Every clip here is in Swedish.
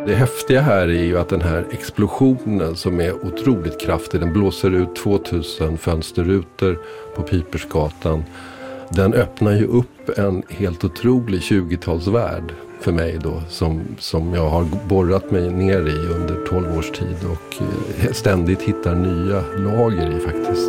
Det häftiga här är ju att den här explosionen som är otroligt kraftig, den blåser ut 2000 fönsterrutor på Pipersgatan. Den öppnar ju upp en helt otrolig 20-talsvärld för mig då, som jag har borrat mig ner i under 12 års tid och ständigt hittar nya lager i faktiskt.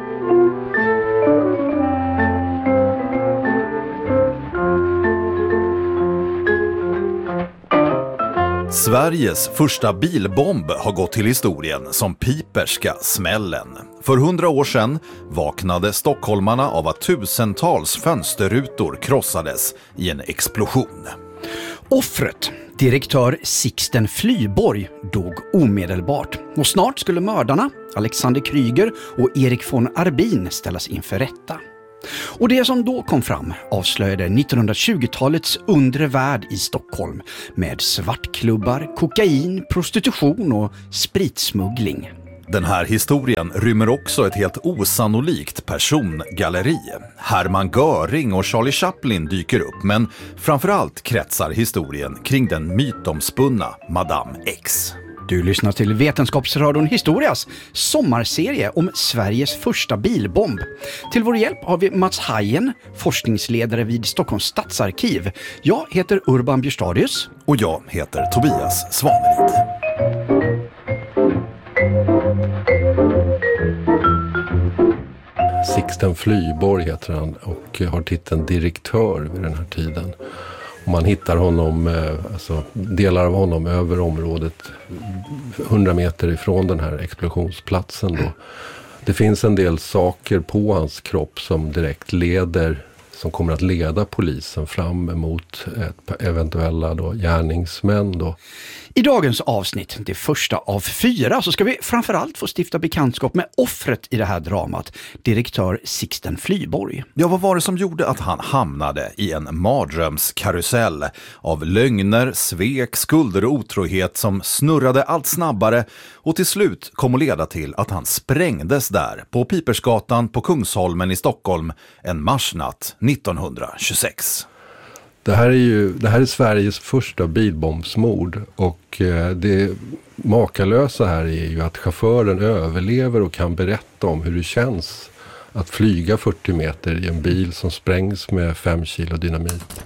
Sveriges första bilbomb har gått till historien som Piperska smällen. För 100 år sedan vaknade stockholmarna av att tusentals fönsterrutor krossades i en explosion. Offret, direktör Sixten Flyborg, dog omedelbart. Och snart skulle mördarna, Alexander Kryger och Erik von Arbin, ställas inför rätta. Och det som då kom fram avslöjade 1920-talets undre värld i Stockholm med svartklubbar, kokain, prostitution och spritsmuggling. Den här historien rymmer också ett helt osannolikt persongalleri. Hermann Göring och Charlie Chaplin dyker upp, men framförallt kretsar historien kring den mytomspunna Madame X. Du lyssnar till Vetenskapsradion Historias sommarserie om Sveriges första bilbomb. Till vår hjälp har vi Mats Hajen, forskningsledare vid Stockholms stadsarkiv. Jag heter Urban Björstadius. Och jag heter Tobias Svaneryd. Sixten Flyborg heter han och har titeln direktör vid den här tiden. Och man hittar honom, alltså delar av honom över området 100 meter ifrån den här explosionsplatsen då. Det finns en del saker på hans kropp som som kommer att leda polisen fram emot eventuella då gärningsmän då. I dagens avsnitt, det första av 4, så ska vi framförallt få stifta bekantskap med offret i det här dramat, direktör Sixten Flyborg. Ja, vad var det som gjorde att han hamnade i en mardrömskarusell av lögner, svek, skulder och otrohet som snurrade allt snabbare och till slut kom att leda till att han sprängdes där på Pipersgatan på Kungsholmen i Stockholm en marsnatt 1926. Det här är Sveriges första bilbombsmord och det makalösa här är ju att chauffören överlever och kan berätta om hur det känns att flyga 40 meter i en bil som sprängs med 5 kilo dynamit.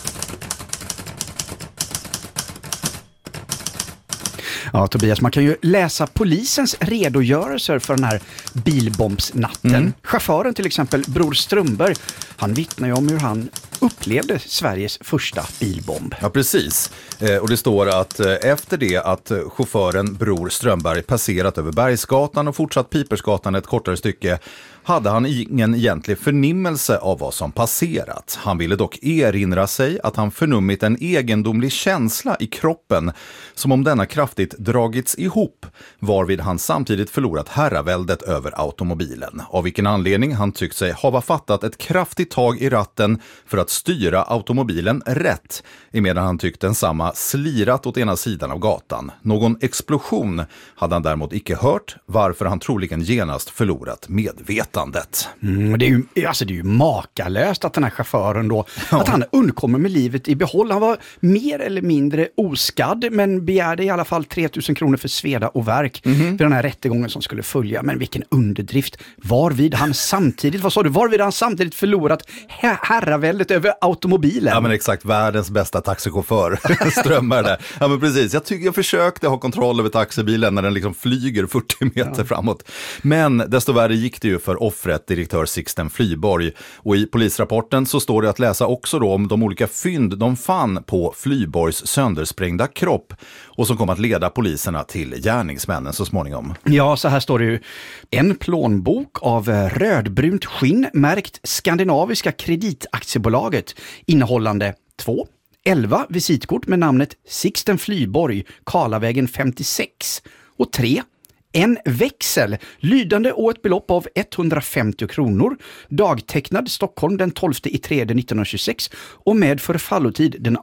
Ja, Tobias, man kan ju läsa polisens redogörelser för den här bilbombsnatten. Chauffören till exempel, Bror Strömberg, han vittnar ju om hur han upplevde Sveriges första bilbomb. Ja, precis. Och det står att efter det att chauffören Bror Strömberg passerat över Bergsgatan och fortsatt Pipersgatan ett kortare stycke hade han ingen egentlig förnimmelse av vad som passerat. Han ville dock erinra sig att han förnummit en egendomlig känsla i kroppen som om denna kraftigt dragits ihop, varvid han samtidigt förlorat herraväldet över automobilen. Av vilken anledning han tyckt sig ha fattat ett kraftigt tag i ratten för att styra automobilen rätt, emedan han tyckt densamma slirat åt ena sidan av gatan. Någon explosion hade han däremot icke hört, varför han troligen genast förlorat medvetandet. Det är ju makalöst att den här chauffören då, att han undkommer med livet i behåll. Han var mer eller mindre oskadd, men begärde i alla fall 3000 kronor för sveda och verk för den här rättegången som skulle följa. Men vilken underdrift. Varvid han samtidigt förlorat herraväldet över automobilen. Ja, men exakt, världens bästa taxichaufför Strömberg där. Ja, men precis. Jag försökte ha kontroll över taxibilen när den liksom flyger 40 meter framåt. Men desto värre gick det ju för offret, direktör Sixten Flyborg. Och i polisrapporten så står det att läsa också då om de olika fynd de fann på Flyborgs söndersprängda kropp och som kom att leda poliserna till gärningsmännen så småningom. Ja, så här står det ju. En plånbok av rödbrunt skinn märkt Skandinaviska Kreditaktiebolaget innehållande 11 visitkort med namnet Sixten Flyborg, Karlavägen 56 och 3 en växel, lydande å ett belopp av 150 kronor, dagtecknad Stockholm den 12/3/1926 och med förfallotid den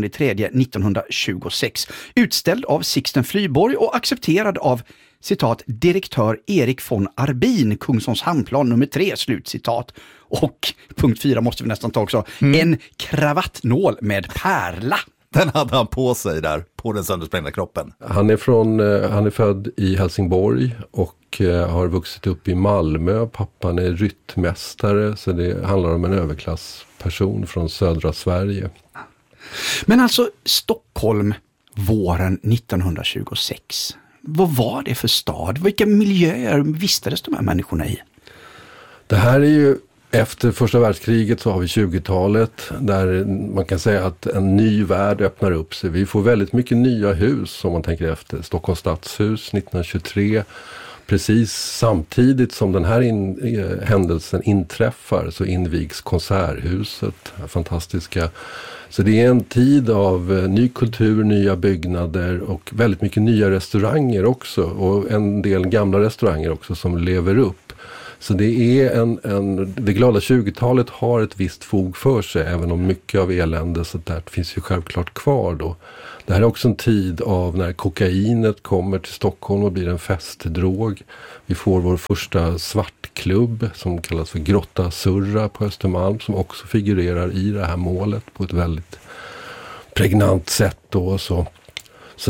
18/3/1926, utställd av Sixten Flyborg och accepterad av citat, direktör Erik von Arbin, Kungsholms hamnplan nummer 3, slutcitat. Och punkt 4 måste vi nästan ta också. En kravattnål med pärla. Den hade han på sig där, på den söndersprängda kroppen. Han är född i Helsingborg och har vuxit upp i Malmö. Pappan är ryttmästare, så det handlar om en överklassperson från södra Sverige. Men alltså Stockholm våren 1926. Vad var det för stad? Vilka miljöer vistades de här människorna i? Det här är ju efter första världskriget, så har vi 20-talet där man kan säga att en ny värld öppnar upp sig. Vi får väldigt mycket nya hus om man tänker efter. Stockholms stadshus 1923. Precis samtidigt som den här händelsen inträffar så invigs Konserthuset. Fantastiska. Så det är en tid av ny kultur, nya byggnader och väldigt mycket nya restauranger också. Och en del gamla restauranger också som lever upp. Så det är det glada 20-talet har ett visst fog för sig, även om mycket av elände så där finns ju självklart kvar då. Det här är också en tid av när kokainet kommer till Stockholm och blir en festdrog. Vi får vår första svartklubb som kallas för Grotta Surra på Östermalm, som också figurerar i det här målet på ett väldigt pregnant sätt då. Så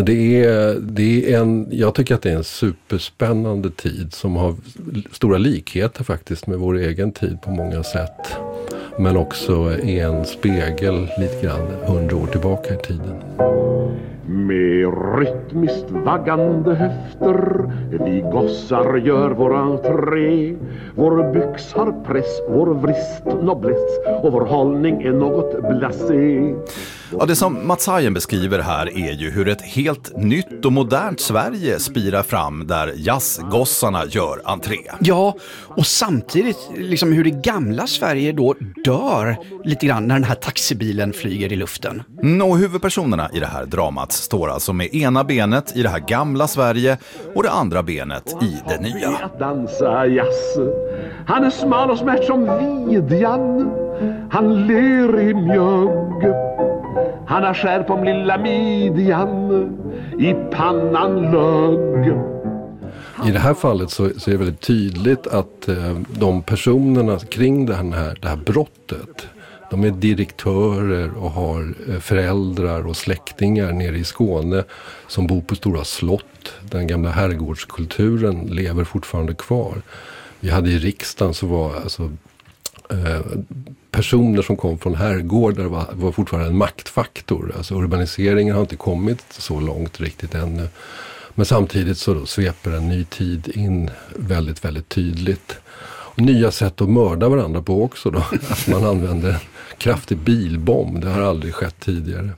jag tycker att det är en superspännande tid som har stora likheter faktiskt med vår egen tid på många sätt. Men också är en spegel lite grann 100 år tillbaka i tiden. Med rytmiskt vaggande höfter vi gossar gör vår entré. Vår byx har press, vår vrist nobless och vår hållning är något blasé. Ja, det som Mats Hajen beskriver här är ju hur ett helt nytt och modernt Sverige spirar fram där jazzgossarna gör entré. Ja, och samtidigt liksom hur det gamla Sverige då dör lite grann när den här taxibilen flyger i luften. Och huvudpersonerna i det här dramat står alltså med ena benet i det här gamla Sverige och det andra benet i det nya. Att dansa jazz. Han är smal och smärt som vidjan. Han ler i mjög. Han har skärp om lilla midjan. I pannan lög. I det här fallet så är det väldigt tydligt att de personerna kring det här brottet, de är direktörer och har föräldrar och släktingar nere i Skåne som bor på stora slott. Den gamla herrgårdskulturen lever fortfarande kvar. Vi hade i riksdagen så var personer som kom från herrgårdar var fortfarande en maktfaktor. Alltså urbaniseringen har inte kommit så långt riktigt ännu. Men samtidigt så då sveper en ny tid in väldigt, väldigt tydligt. Och nya sätt att mörda varandra på också då. Att man använder en kraftig bilbomb. Det har aldrig skett tidigare.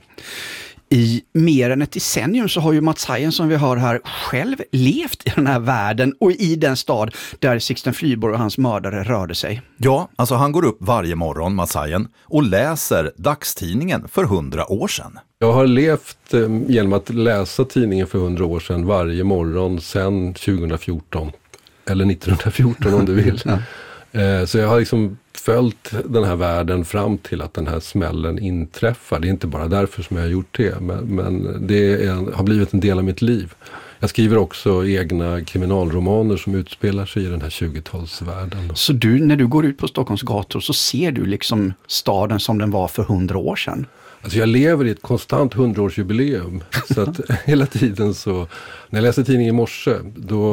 I mer än ett decennium så har ju Mats Hajen, som vi hör här, själv levt i den här världen och i den stad där Sixten Flyborg och hans mördare rörde sig. Ja, alltså han går upp varje morgon, Mats Hajen, och läser dagstidningen för 100 år sedan. Jag har levt genom att läsa tidningen för 100 år sedan varje morgon sedan 2014. Eller 1914 om du vill. Ja. Så jag har liksom följt den här världen fram till att den här smällen inträffar. Det är inte bara därför som jag har gjort det, men det har blivit en del av mitt liv. Jag skriver också egna kriminalromaner som utspelar sig i den här 20-talsvärlden. Så när du går ut på Stockholms gator så ser du liksom staden som den var för 100 år sedan? Alltså jag lever i ett konstant 100-årsjubileum. Så att hela tiden så, när jag läste tidningen i morse, då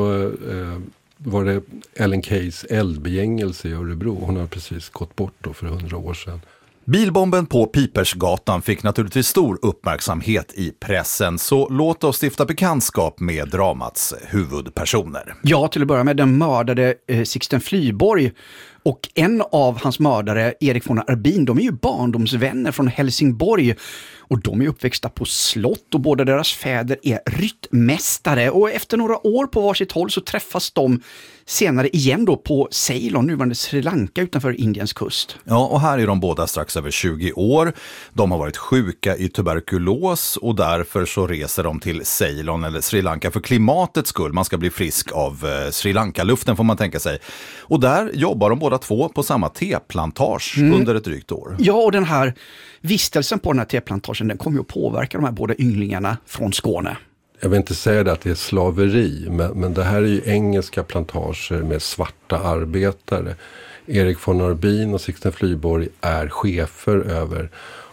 var det Ellen Keys eldbegängelse i Örebro. Hon har precis gått bort då för 100 år sedan. Bilbomben på Pipersgatan fick naturligtvis stor uppmärksamhet i pressen, så låt oss stifta bekantskap med dramats huvudpersoner. Ja, till att börja med den mördade Sixten Flyborg och en av hans mördare, Erik von Arbin, de är ju barndomsvänner från Helsingborg. Och de är uppväxta på slott och båda deras fäder är ryttmästare. Och efter några år på varsitt håll så träffas de senare igen då på Ceylon, nuvarande Sri Lanka utanför Indiens kust. Ja, och här är de båda strax över 20 år. De har varit sjuka i tuberkulos och därför så reser de till Ceylon eller Sri Lanka för klimatets skull. Man ska bli frisk av Sri Lanka-luften får man tänka sig. Och där jobbar de båda två på samma teplantage under ett drygt år. Ja, och den här vistelsen på den här teplantagen, den kommer ju att påverka de här båda ynglingarna från Skåne. Jag vill inte säga det att det är slaveri, men det här är ju engelska plantager med svarta arbetare. Erik von Arbin och Sixten Flyborg är chefer över.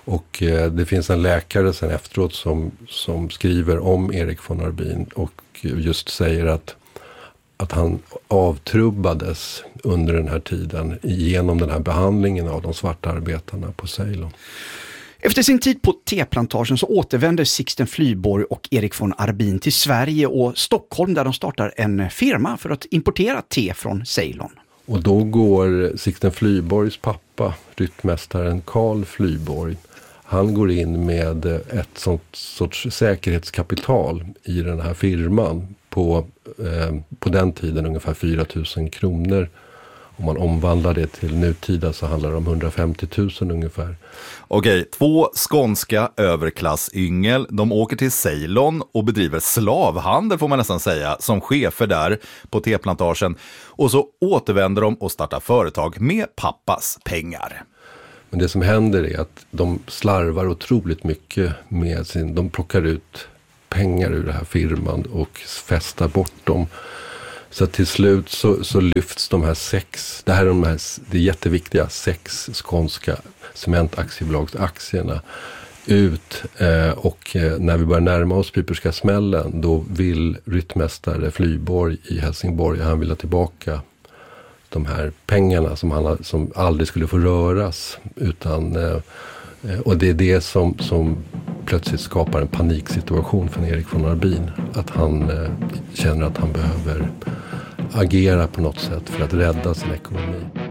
Och det finns en läkare sen efteråt som skriver om Erik von Arbin och just säger att han avtrubbades under den här tiden genom den här behandlingen av de svarta arbetarna på Ceylon. Efter sin tid på teplantagen så återvänder Sixten Flyborg och Erik von Arbin till Sverige och Stockholm där de startar en firma för att importera te från Ceylon. Och då går Sixten Flyborgs pappa, ryttmästaren Carl Flyborg, han går in med ett sånt sorts säkerhetskapital i den här firman på den tiden ungefär 4 000 kronor. Om man omvandlar det till nutida så handlar det om 150 000 ungefär. Okej, 2 skånska överklassyngel, de åker till Ceylon och bedriver slavhandel får man nästan säga, som chefer där på teplantagen. Och så återvänder de och startar företag med pappas pengar. Men det som händer är att de slarvar otroligt mycket med de plockar ut pengar ur den här firman och festar bort dem. Så till slut så lyfts de här 6, det är jätteviktiga 6 skånska cementaktiebolags-aktierna ut och när vi börjar närma oss Piperska smällen då vill ryttmästare Flyborg i Helsingborg, han vill ha tillbaka de här pengarna som aldrig skulle få röras utan och det är det som plötsligt skapar en paniksituation för Erik von Arbin. Att han känner att han behöver agera på något sätt för att rädda sin ekonomi.